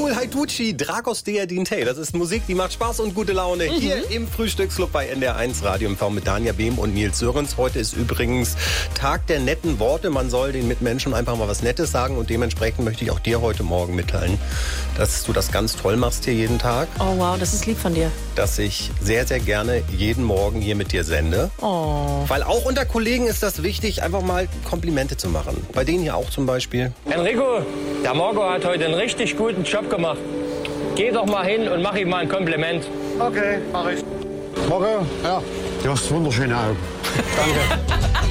Cool Haitucci, Dragos Dea Dintei. Das ist Musik, die macht Spaß und gute Laune. Hier im Frühstücksclub bei NDR1 Radio MV mit Danja Behm und Nils Sörens. Heute ist übrigens Tag der netten Worte. Man soll den Mitmenschen einfach mal was Nettes sagen. Und dementsprechend möchte ich auch dir heute Morgen mitteilen, dass du das ganz toll machst hier jeden Tag. Oh wow, das ist lieb von dir. Dass ich sehr, sehr gerne jeden Morgen hier mit dir sende. Oh. Weil auch unter Kollegen ist das wichtig, einfach mal Komplimente zu machen. Bei denen hier auch zum Beispiel. Enrico, der Marco hat heute einen richtig guten Job gemacht. Geh doch mal hin und mach ihm mal ein Kompliment. Okay, mach ich. Marco, ja, du hast wunderschöne Augen. Danke.